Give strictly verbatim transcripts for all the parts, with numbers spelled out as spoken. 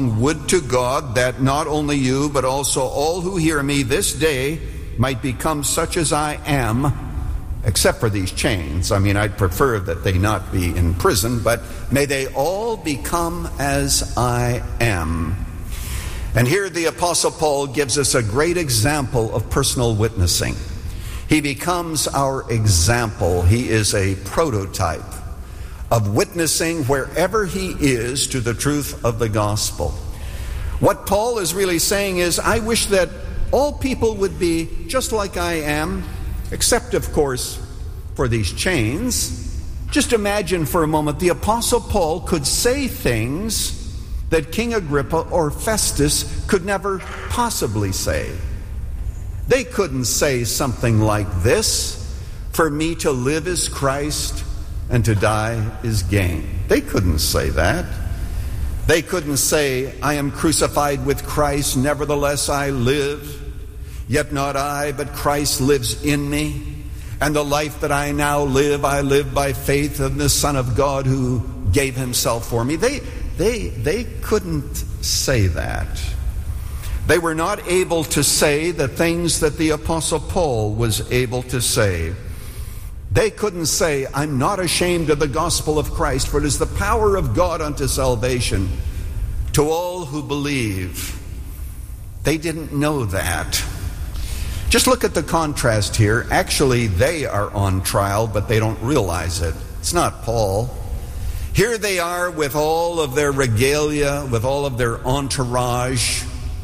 long would to God that not only you, but also all who hear me this day might become such as I am, except for these chains. I mean, I'd prefer that they not be in prison, but may they all become as I am. And here the Apostle Paul gives us a great example of personal witnessing. He becomes our example. He is a prototype of witnessing wherever he is to the truth of the gospel. What Paul is really saying is, I wish that all people would be just like I am, except, of course, for these chains. Just imagine for a moment the Apostle Paul could say things that King Agrippa or Festus could never possibly say. They couldn't say something like this, for me to live is Christ and to die is gain. They couldn't say that. They couldn't say, I am crucified with Christ, nevertheless I live, yet not I, but Christ lives in me. And the life that I now live, I live by faith in the Son of God who gave himself for me. They, they, they couldn't say that. They were not able to say the things that the Apostle Paul was able to say. They couldn't say, I'm not ashamed of the gospel of Christ, for it is the power of God unto salvation to all who believe. They didn't know that. Just look at the contrast here. Actually, they are on trial, but they don't realize it. It's not Paul. Here they are with all of their regalia, with all of their entourage.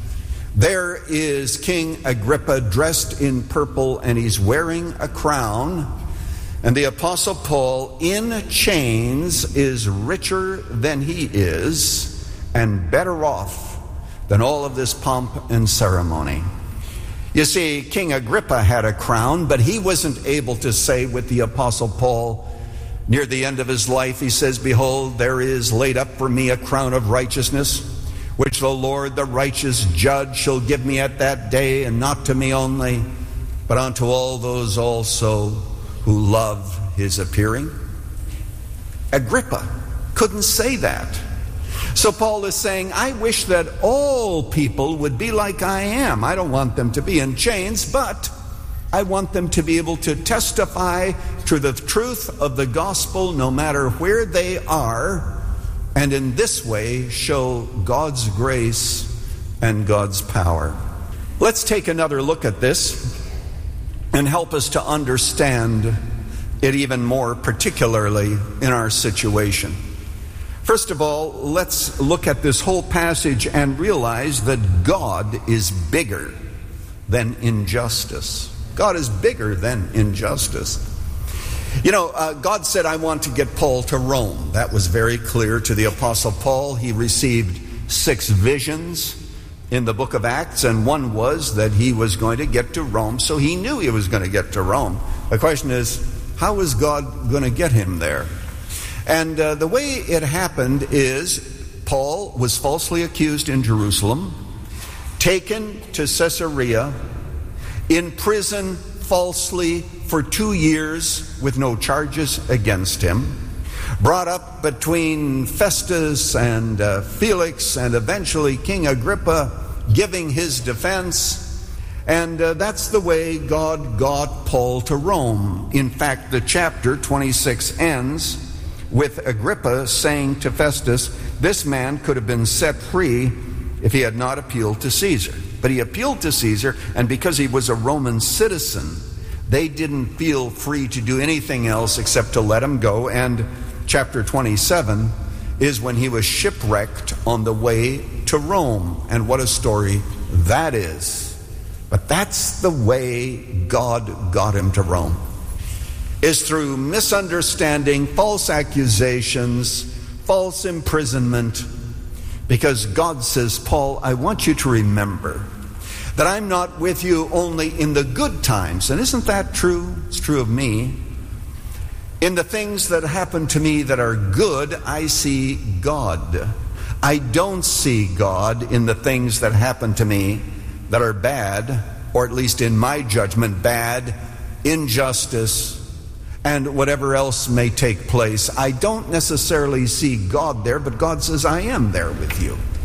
There is King Agrippa dressed in purple, and he's wearing a crown. And the Apostle Paul, in chains, is richer than he is and better off than all of this pomp and ceremony. You see, King Agrippa had a crown, but he wasn't able to say with the Apostle Paul, near the end of his life, he says, behold, there is laid up for me a crown of righteousness, which the Lord, the righteous judge, shall give me at that day, and not to me only, but unto all those also who love his appearing. Agrippa couldn't say that. So Paul is saying, I wish that all people would be like I am. I don't want them to be in chains, but I want them to be able to testify to the truth of the gospel no matter where they are, and in this way show God's grace and God's power. Let's take another look at this and help us to understand it even more, particularly in our situation. First of all, let's look at this whole passage and realize that God is bigger than injustice. God is bigger than injustice. You know, uh, God said, I want to get Paul to Rome. That was very clear to the Apostle Paul. He received six visions in the book of Acts, and one was that he was going to get to Rome, so he knew he was going to get to Rome. The question is, how is God going to get him there? And uh, the way it happened is Paul was falsely accused in Jerusalem, taken to Caesarea, in prison falsely for two years with no charges against him, brought up between Festus and uh, Felix, and eventually King Agrippa giving his defense. And uh, that's the way God got Paul to Rome. In fact, the chapter twenty-six ends with Agrippa saying to Festus, this man could have been set free if he had not appealed to Caesar. But he appealed to Caesar, and because he was a Roman citizen, they didn't feel free to do anything else except to let him go. And chapter twenty-seven is when he was shipwrecked on the way to Rome. And what a story that is. But that's the way God got him to Rome, is through misunderstanding, false accusations, false imprisonment. Because God says, Paul, I want you to remember that I'm not with you only in the good times. And isn't that true? It's true of me. In the things that happen to me that are good, I see God. I don't see God in the things that happen to me that are bad, or at least in my judgment, bad, injustice, and whatever else may take place. I don't necessarily see God there, but God says, I am there with you.